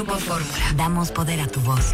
Grupo Fórmula. Damos poder a tu voz.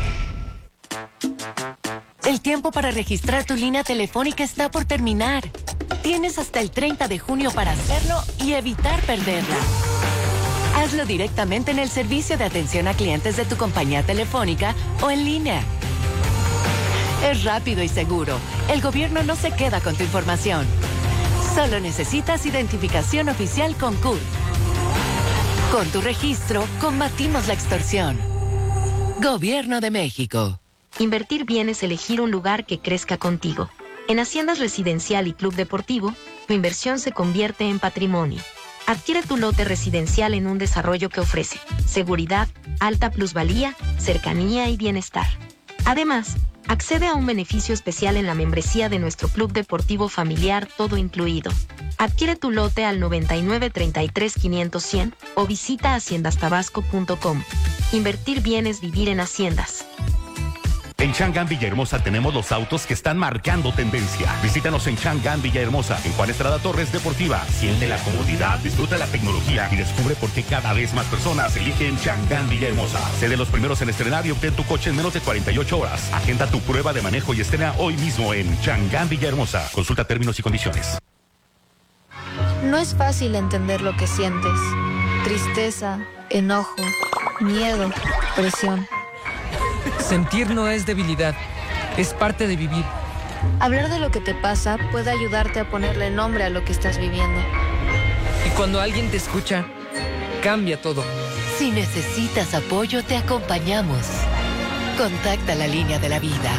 El tiempo para registrar tu línea telefónica está por terminar. Tienes hasta el 30 de junio para hacerlo y evitar perderla. Hazlo directamente en el servicio de atención a clientes de tu compañía telefónica o en línea. Es rápido y seguro. El gobierno no se queda con tu información. Solo necesitas identificación oficial con CURP. Con tu registro, combatimos la extorsión. Gobierno de México. Invertir bien es elegir un lugar que crezca contigo. En Haciendas Residencial y Club Deportivo, tu inversión se convierte en patrimonio. Adquiere tu lote residencial en un desarrollo que ofrece seguridad, alta plusvalía, cercanía y bienestar. Además, accede a un beneficio especial en la membresía de nuestro Club Deportivo Familiar, todo incluido. Adquiere tu lote al 99 33 500 100 o visita haciendastabasco.com. Invertir bien es vivir en Haciendas. En Chang'an Villahermosa tenemos los autos que están marcando tendencia. Visítanos en Chang'an Villahermosa, en Juan Estrada Torres Deportiva. Siente la comodidad, disfruta la tecnología y descubre por qué cada vez más personas eligen Chang'an Villahermosa. Sé de los primeros en estrenar y obtén tu coche en menos de 48 horas. Agenda tu prueba de manejo y estrena hoy mismo en Chang'an Villahermosa. Consulta términos y condiciones. No es fácil entender lo que sientes. Tristeza, enojo, miedo, presión. Sentir no es debilidad, es parte de vivir. Hablar de lo que te pasa puede ayudarte a ponerle nombre a lo que estás viviendo. Y cuando alguien te escucha, cambia todo. Si necesitas apoyo, te acompañamos. Contacta la línea de la vida.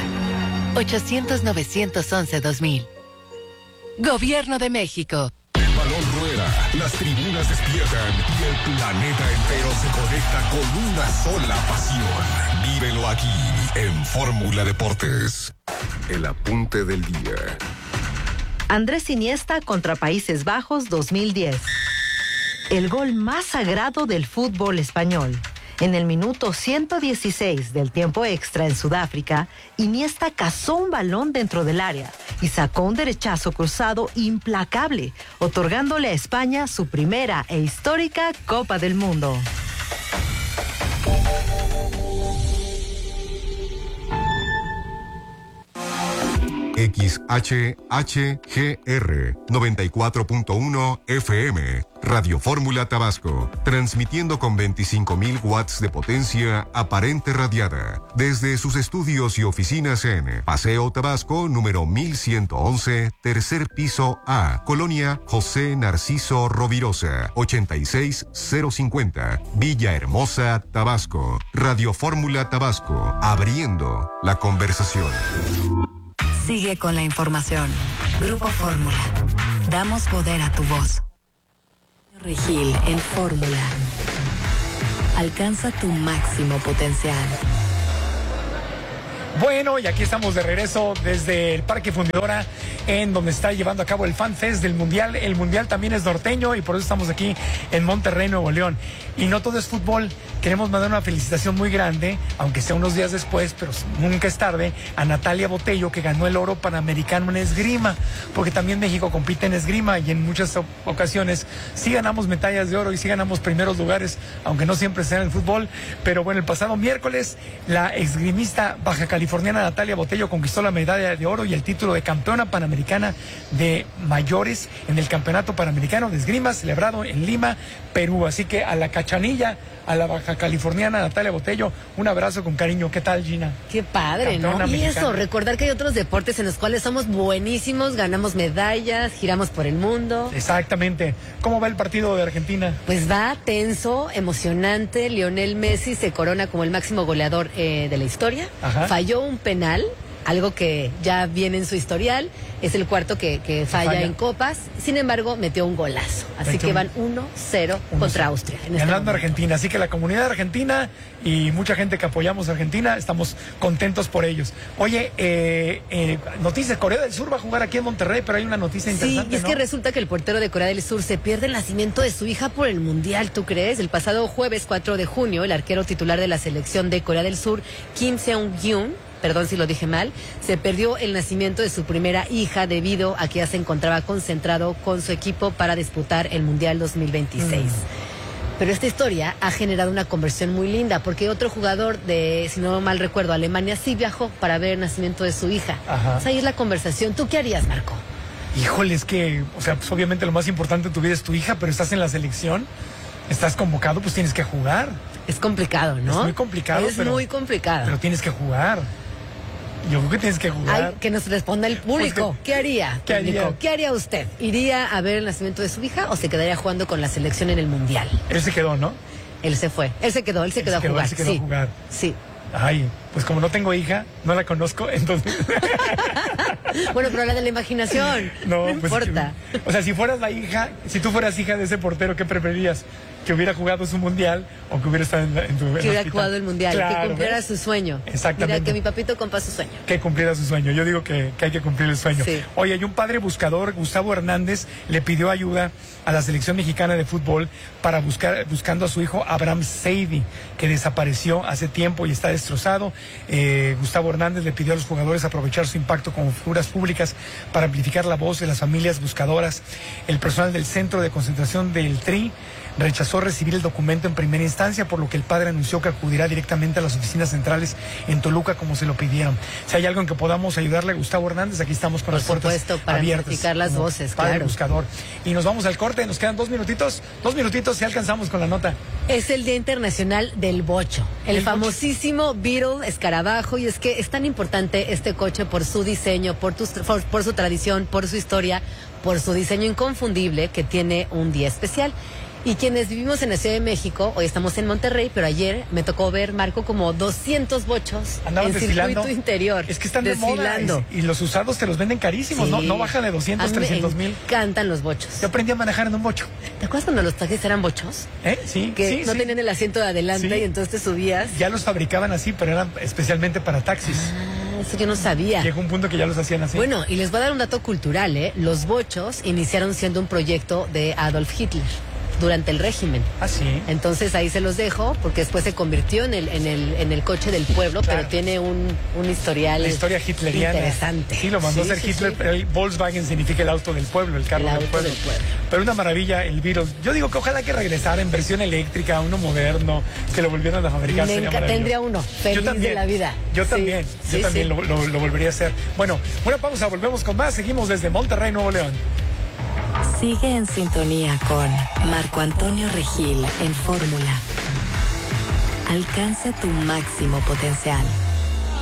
800-911-2000. Gobierno de México. El balón rueda, las tribunas despiertan y el planeta entero se conecta con una sola pasión. Vívelo aquí en Fórmula Deportes. El apunte del día. Andrés Iniesta contra Países Bajos 2010. El gol más sagrado del fútbol español. En el minuto 116 del tiempo extra en Sudáfrica, Iniesta cazó un balón dentro del área y sacó un derechazo cruzado implacable, otorgándole a España su primera e histórica Copa del Mundo. XHHGR 94.1 FM, Radio Fórmula Tabasco, transmitiendo con 25.000 watts de potencia aparente radiada, desde sus estudios y oficinas en Paseo Tabasco, número 1111, tercer piso A, Colonia José Narciso Rovirosa, 86050, Villahermosa, Tabasco. Radio Fórmula Tabasco, abriendo la conversación. Sigue con la información. Grupo Fórmula. Damos poder a tu voz. Regil en Fórmula. Alcanza tu máximo potencial. Bueno, y aquí estamos de regreso desde el Parque Fundidora, en donde está llevando a cabo el Fan Fest del Mundial. El Mundial también es norteño y por eso estamos aquí en Monterrey, Nuevo León. Y no todo es fútbol. Queremos mandar una felicitación muy grande, aunque sea unos días después, pero nunca es tarde, a Natalia Botello, que ganó el oro panamericano en esgrima, porque también México compite en esgrima y en muchas ocasiones sí ganamos medallas de oro y sí ganamos primeros lugares, aunque no siempre sea en el fútbol. Pero bueno, el pasado miércoles, la esgrimista baja californiana Natalia Botello conquistó la medalla de oro y el título de campeona panamericana de mayores en el Campeonato Panamericano de Esgrima celebrado en Lima, Perú. Así que a la cachanilla, a la baja californiana Natalia Botello, un abrazo con cariño. ¿Qué tal, Gina? Qué padre, Campeona ¿no? Y mexicana. eso, recordar que hay otros deportes en los cuales somos buenísimos, ganamos medallas, giramos por el mundo. Exactamente. ¿Cómo va el partido de Argentina? Pues va tenso, emocionante. Lionel Messi se corona como el máximo goleador de la historia. Ajá. Falló un penal, algo que ya viene en su historial. Es el cuarto que falla en copas. Sin embargo, metió un golazo. Así que van 1-0 contra Austria. Ganando Argentina. Así que la comunidad argentina y mucha gente que apoyamos a Argentina, estamos contentos por ellos. Oye, noticias, Corea del Sur va a jugar aquí en Monterrey, pero hay una noticia interesante, Sí, y es ¿no? que resulta que el portero de Corea del Sur se pierde el nacimiento de su hija por el Mundial, ¿tú crees? El pasado jueves 4 de junio, el arquero titular de la selección de Corea del Sur, Kim Seung-gyun, perdón si lo dije mal, se perdió el nacimiento de su primera hija debido a que ya se encontraba concentrado con su equipo para disputar el Mundial 2026. Pero esta historia ha generado una conversión muy linda, porque otro jugador de, si no mal recuerdo, Alemania, sí viajó para ver el nacimiento de su hija. Ajá. O sea, ahí es la conversación. ¿Tú qué harías, Marco? Híjole, es que, o sea, pues obviamente lo más importante en tu vida es tu hija, pero estás en la selección, estás convocado, pues tienes que jugar. Es complicado, ¿no? Es muy complicado. Es muy complicado. Pero tienes que jugar. Yo creo que tienes que jugar. Ay, que nos responda el público. Porque, ¿Qué haría? ¿Qué haría? ¿Qué haría usted? ¿Iría a ver el nacimiento de su hija o se quedaría jugando con la selección en el Mundial? Él se quedó, ¿no? Él se fue. Él se quedó a jugar. Él se quedó a jugar. Sí. Ay, pues como no tengo hija, no la conozco, entonces... Bueno, pero la de la imaginación. No importa. O sea, si fueras la hija, si tú fueras hija de ese portero, ¿qué preferirías? ¿Que hubiera jugado su mundial o que hubiera estado en tu Que hubiera jugado el mundial, claro, que cumpliera su sueño. Exactamente. Mira, que mi papito cumpla su sueño. Que cumpliera su sueño. Yo digo que hay que cumplir el sueño. Sí. Oye, hay un padre buscador, Gustavo Hernández, le pidió ayuda a la selección mexicana de fútbol para buscando a su hijo Abraham Seidy, que desapareció hace tiempo y está destrozado. Gustavo Hernández le pidió a los jugadores aprovechar su impacto como figuras públicas para amplificar la voz de las familias buscadoras. El personal del centro de concentración del TRI rechazó recibir el documento en primera instancia, por lo que el padre anunció que acudirá directamente a las oficinas centrales en Toluca como se lo pidieron. Si hay algo en que podamos ayudarle a Gustavo Hernández, aquí estamos con las puertas abiertas. Para amplificar las voces, padre claro. buscador. Y nos vamos al corte, nos quedan 2 minutitos. 2 minutitos si alcanzamos con la nota. Es el Día Internacional del Bocho, el famosísimo Beetle escarabajo, y es que es tan importante este coche por su diseño, por su tradición, por su historia, por su diseño inconfundible, que tiene un día especial. Y quienes vivimos en la Ciudad de México, hoy estamos en Monterrey, pero ayer me tocó ver, Marco, como 200 bochos Andaban en desfilando. circuito interior. Es que están desfilando. de moda y los usados te los venden carísimos, Sí. no bajan de 200, 300 mil. Me encantan los bochos. Yo aprendí a manejar en un bocho. ¿Te acuerdas cuando los taxis eran bochos? Sí, Que sí, no sí. tenían el asiento de adelante Sí. y entonces te subías. Ya los fabricaban así, pero eran especialmente para taxis. Eso yo no sabía. Llegó un punto que ya los hacían así. Bueno, y les voy a dar un dato cultural, ¿eh? Los bochos iniciaron siendo un proyecto de Adolf Hitler durante el régimen. Ah, sí. Entonces ahí se los dejo, porque después se convirtió en el coche del pueblo, Claro. pero tiene un historial La historia hitleriana. interesante. Sí, lo mandó a hacer Hitler, pero el Volkswagen significa el auto del pueblo, el carro del pueblo. Pero una maravilla el Beetle. Yo digo que ojalá que regresara en versión eléctrica, uno moderno, que lo volvieran a fabricar. Tendría uno, feliz de la vida. Yo Sí, también, sí, sí. lo volvería a hacer. Bueno, una pausa, volvemos con más. Seguimos desde Monterrey, Nuevo León. Sigue en sintonía con Marco Antonio Regil en Fórmula. Alcanza tu máximo potencial.